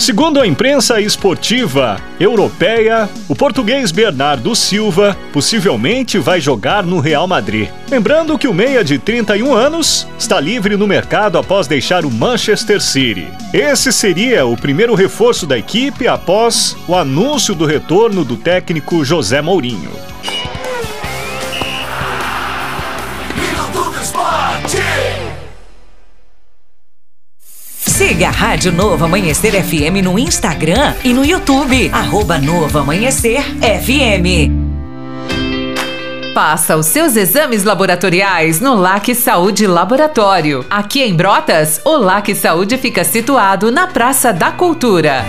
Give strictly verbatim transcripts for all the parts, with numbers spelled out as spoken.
Segundo a imprensa esportiva europeia, o português Bernardo Silva possivelmente vai jogar no Real Madrid. Lembrando que o meia de trinta e um anos está livre no mercado após deixar o Manchester City. Esse seria o primeiro reforço da equipe após o anúncio do retorno do técnico José Mourinho. Siga a Rádio Novo Amanhecer F M no Instagram e no YouTube, arroba Novo Amanhecer F M. Faça os seus exames laboratoriais no L A C Saúde Laboratório. Aqui em Brotas, o L A C Saúde fica situado na Praça da Cultura.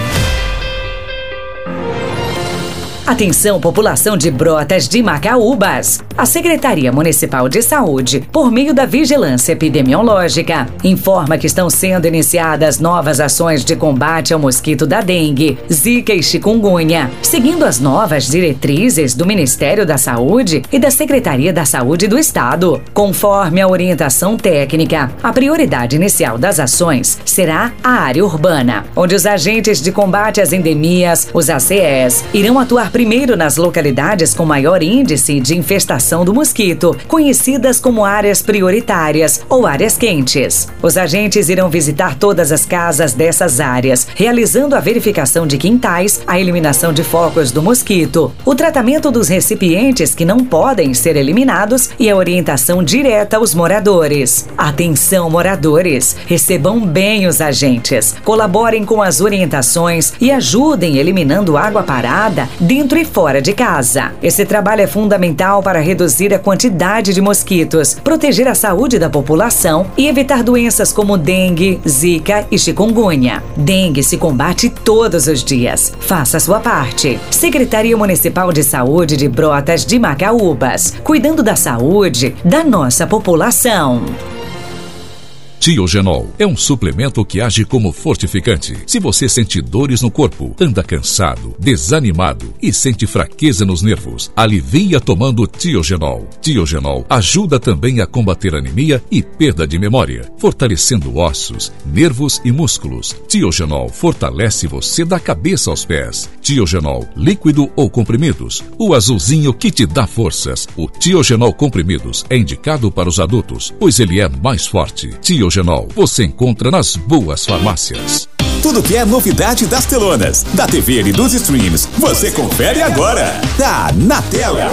Atenção, população de Brotas de Macaúbas. A Secretaria Municipal de Saúde, por meio da Vigilância Epidemiológica, informa que estão sendo iniciadas novas ações de combate ao mosquito da dengue, zika e chikungunya, seguindo as novas diretrizes do Ministério da Saúde e da Secretaria da Saúde do Estado. Conforme a orientação técnica, a prioridade inicial das ações será a área urbana, onde os agentes de combate às endemias, os A C Es, irão atuar primeiro nas localidades com maior índice de infestação do mosquito, conhecidas como áreas prioritárias ou áreas quentes. Os agentes irão visitar todas as casas dessas áreas, realizando a verificação de quintais, a eliminação de focos do mosquito, o tratamento dos recipientes que não podem ser eliminados e a orientação direta aos moradores. Atenção, moradores! Recebam bem os agentes, colaborem com as orientações e ajudem eliminando água parada dentro e fora de casa. Esse trabalho é fundamental para reduzir a quantidade de mosquitos, proteger a saúde da população e evitar doenças como dengue, zika e chikungunya. Dengue se combate todos os dias. Faça a sua parte. Secretaria Municipal de Saúde de Brotas de Macaúbas, cuidando da saúde da nossa população. Tiogenol é um suplemento que age como fortificante. Se você sente dores no corpo, anda cansado, desanimado e sente fraqueza nos nervos, alivia tomando Tiogenol. Tiogenol ajuda também a combater anemia e perda de memória, fortalecendo ossos, nervos e músculos. Tiogenol fortalece você da cabeça aos pés. Tiogenol, líquido ou comprimidos, o azulzinho que te dá forças. O Tiogenol comprimidos é indicado para os adultos, pois ele é mais forte. Tiogenol você encontra nas boas farmácias. Tudo que é novidade das telonas, da T V e dos streams, você confere agora. Tá na tela.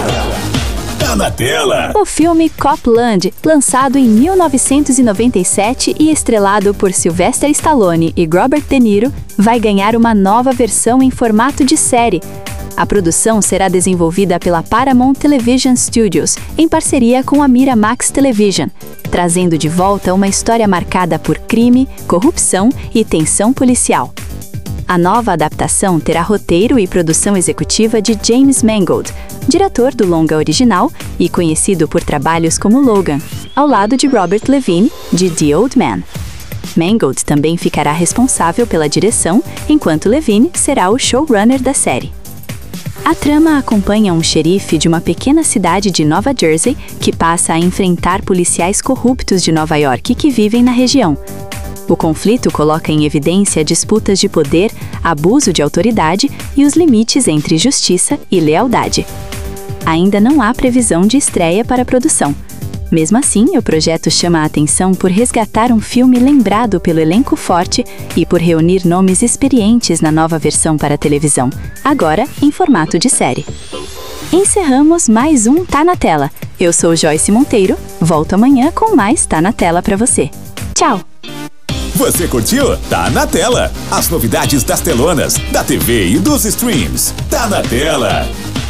Tá na tela. O filme Copland, lançado em mil novecentos e noventa e sete e estrelado por Sylvester Stallone e Robert De Niro, vai ganhar uma nova versão em formato de série. A produção será desenvolvida pela Paramount Television Studios, em parceria com a Miramax Television, trazendo de volta uma história marcada por crime, corrupção e tensão policial. A nova adaptação terá roteiro e produção executiva de James Mangold, diretor do longa original e conhecido por trabalhos como Logan, ao lado de Robert Levine, de The Old Man. Mangold também ficará responsável pela direção, enquanto Levine será o showrunner da série. A trama acompanha um xerife de uma pequena cidade de Nova Jersey que passa a enfrentar policiais corruptos de Nova York que vivem na região. O conflito coloca em evidência disputas de poder, abuso de autoridade e os limites entre justiça e lealdade. Ainda não há previsão de estreia para a produção. Mesmo assim, o projeto chama a atenção por resgatar um filme lembrado pelo elenco forte e por reunir nomes experientes na nova versão para a televisão, agora em formato de série. Encerramos mais um Tá na Tela. Eu sou Joyce Monteiro, volto amanhã com mais Tá na Tela para você. Tchau! Você curtiu? Tá na tela. As novidades das telonas, da T V e dos streams. Tá na tela.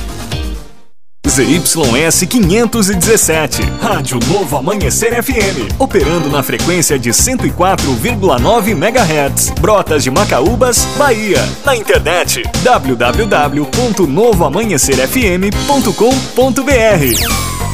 Z Y S quinhentos e dezessete, Rádio Novo Amanhecer F M, operando na frequência de cento e quatro vírgula nove megahertz, Brotas de Macaúbas, Bahia. Na internet, w w w ponto novo amanhecer f m ponto com ponto b r.